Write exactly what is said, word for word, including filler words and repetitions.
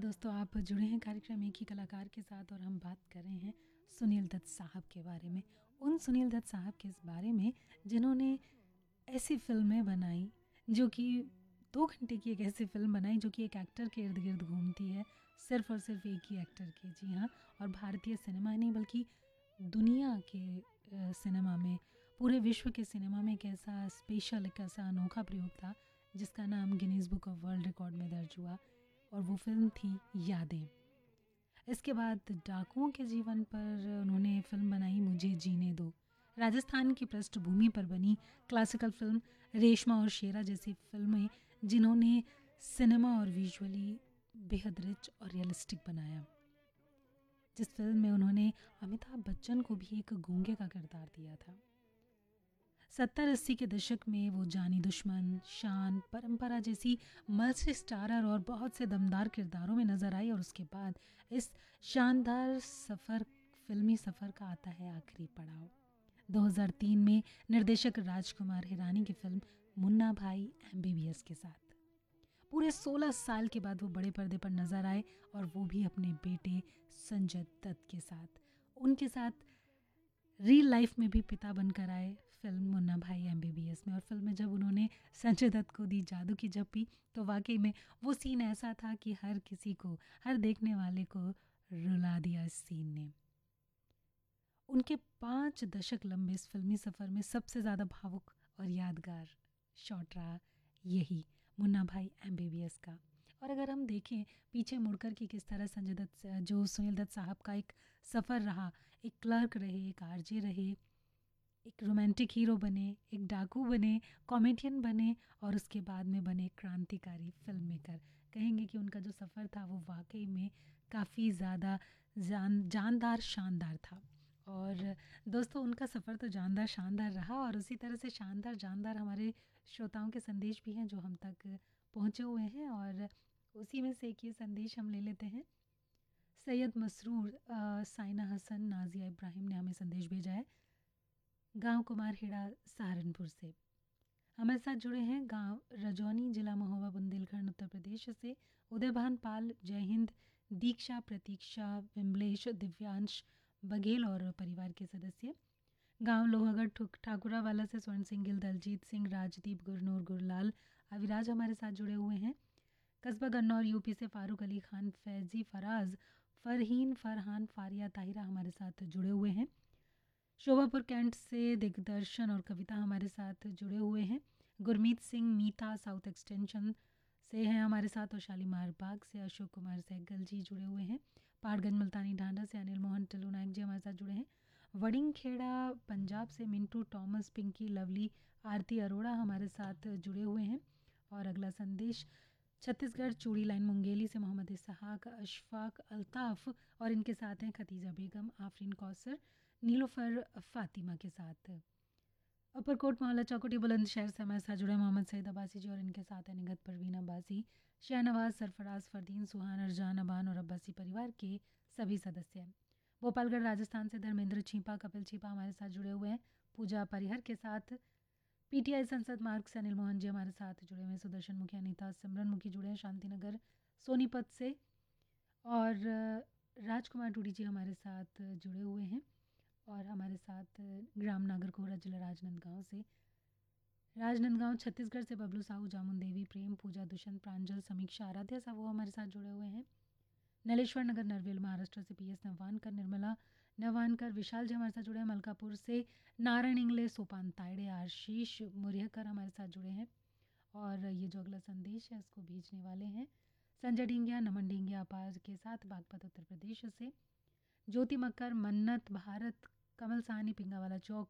दोस्तों, आप जुड़े हैं कार्यक्रम एक ही कलाकार के साथ और हम बात कर रहे हैं सुनील दत्त साहब के बारे में। उन सुनील दत्त साहब के इस बारे में जिन्होंने ऐसी फ़िल्में बनाई जो कि दो घंटे की एक ऐसी फ़िल्म बनाई जो कि एक एक्टर के इर्द-गिर्द घूमती है, सिर्फ़ और सिर्फ़ एक ही एक्टर के। जी हाँ, और भारतीय सिनेमा ही नहीं बल्कि दुनिया के अ, सिनेमा में, पूरे विश्व के सिनेमा में एक ऐसा स्पेशल, एक ऐसा अनोखा प्रयोग था जिसका नाम Guinness book of world record में दर्ज हुआ और वो फ़िल्म थी यादें। इसके बाद डाकुओं के जीवन पर उन्होंने फ़िल्म बनाई मुझे जीने दो। राजस्थान की पृष्ठभूमि पर बनी क्लासिकल फ़िल्म रेशमा और शेरा जैसी फ़िल्में जिन्होंने सिनेमा और विजुअली बेहद रिच और रियलिस्टिक बनाया। जिस फ़िल्म में उन्होंने अमिताभ बच्चन को भी एक गूंगे का किरदार दिया था। सत्तर अस्सी के दशक में वो जानी दुश्मन, शान, परंपरा जैसी मल्टी स्टारर और बहुत से दमदार किरदारों में नजर आई और उसके बाद इस शानदार सफ़र फिल्मी सफ़र का आता है आखिरी पड़ाव। दो हज़ार तीन में निर्देशक राजकुमार हिरानी की फिल्म मुन्ना भाई एमबीबीएस के साथ पूरे सोलह साल के बाद वो बड़े पर्दे पर नजर आए और वो भी अपने बेटे संजय दत्त के साथ। उनके साथ रियल लाइफ में भी पिता बनकर आए फिल्म मुन्ना भाई एमबीबीएस में। और फिल्म में जब उन्होंने संजय दत्त को दी जादू की झप्पी तो वाकई में वो सीन ऐसा था कि हर किसी को, हर देखने वाले को रुला दिया इस सीन ने। उनके पाँच दशक लंबे इस फिल्मी सफ़र में सबसे ज़्यादा भावुक और यादगार शॉट रहा यही मुन्ना भाई एमबीबीएस का। और अगर हम देखें पीछे मुड़कर कि किस तरह संजय दत्त जो सुनील दत्त साहब का एक सफ़र रहा, एक क्लर्क रहे, एक आरजे रहे, एक रोमांटिक हीरो बने, एक डाकू बने, कॉमेडियन बने और उसके बाद में बने क्रांतिकारी फिल्म मेकर। कहेंगे कि उनका जो सफ़र था वो वाकई में काफ़ी ज़्यादा जान जानदार शानदार था। और दोस्तों, उनका सफ़र तो जानदार शानदार रहा और उसी तरह से शानदार जानदार हमारे श्रोताओं के संदेश भी हैं जो हम तक पहुँचे हुए हैं। और उसी में से एक ये संदेश हम ले लेते हैं। सैयद मसरूर अ, साइना हसन नाजिया इब्राहिम ने हमें संदेश भेजा है गांव कुमारखेड़ा सहारनपुर से। हमारे साथ जुड़े हैं गांव रजौनी, जिला महोबा, बुंदेलखंड, उत्तर प्रदेश से उदयभान पाल, जय हिंद, दीक्षा, प्रतीक्षा, विमलेश, दिव्यांश बघेल और परिवार के सदस्य। गांव लोहागढ़ ठुक- ठाकुरावाला से स्वर्ण सिंह गिल, दलजीत सिंह, राजदीप, गुरनूर, गुरलाल, अविराज हमारे साथ जुड़े हुए हैं। कस्बा गन्नौर यूपी से फारूक अली खान, फैजी, फराज, फरहीन, फरहान, फारिया, ताहिरा हमारे साथ जुड़े हुए हैं। शोभापुर कैंट से दिग्दर्शन और कविता हमारे साथ जुड़े हुए हैं। गुरमीत सिंह मीठा साउथ एक्सटेंशन से हैं हमारे साथ और शालीमार बाग से अशोक कुमार सहगल जी जुड़े हुए हैं। पहाड़गंज मुल्तानी ढांढा से अनिल मोहन टिल्लू नायक जी हमारे साथ जुड़े हैं। वडिंग खेड़ा पंजाब से मिंटू टॉमस, पिंकी, लवली, आरती अरोड़ा हमारे साथ जुड़े हुए हैं। और अगला संदेश छत्तीसगढ़ चूड़ी लाइन मुंगेली से मोहम्मद इसहाक, अशफाक, अल्ताफ़ और इनके साथ हैं खतीजा बेगम, आफरीन कौसर, नीलोफर फ़ातिमा के साथ। उपरकोट मोहल्ला चौकोटी बुलंदशहर से हमारे साथ जुड़े मोहम्मद सईद अब्बासी जी और इनके साथ हैं निगत परवीन अब्बासी, शाहनवाज, सरफराज, फरदीन, सुहान, अरजान, अबान और अब्बासी परिवार के सभी सदस्य। भोपालगढ़ राजस्थान से धर्मेंद्र छीपा, कपिल छीपा हमारे साथ जुड़े हुए हैं, पूजा परिहर के साथ। पीटीआई संसद मार्ग से अनिल मोहन जी हमारे साथ जुड़े हुए हैं, सुदर्शन मुखी, अनीता सिमरन मुखी जुड़े हैं शांतिनगर सोनीपत से। और राजकुमार टूडी जी हमारे साथ जुड़े हुए हैं और हमारे साथ ग्राम नागरकोहरा, जिला राजनांदगांव से। राजनांदगांव छत्तीसगढ़ से बबलू साहू, जामुन देवी, प्रेम, पूजा, दुष्यंत, प्रांजल, समीक्षा, आराध्या साहू हमारे साथ जुड़े हुए हैं। नलेश्वर नगर नरवेल महाराष्ट्र से पीएस नवानकर, निर्मला नवानकर, विशाल जी हमारे साथ जुड़े हैं मलकापुर से। नारायण इंग्ले, सोपान तायड़े, आशीष मुरिहकर हमारे साथ जुड़े हैं। और ये जो अगला संदेश है उसको भेजने वाले हैं संजय डिंगिया, नमन डिंगिया अपार के साथ बागपत उत्तर प्रदेश से। ज्योति मक्कर, मन्नत भारत, कमल साहनी, पिंगावाला चौक,